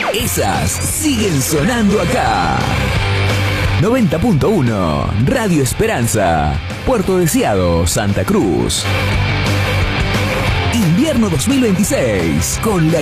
Esas siguen sonando acá. 90.1 Radio Esperanza, Puerto Deseado, Santa Cruz. Invierno 2026 con la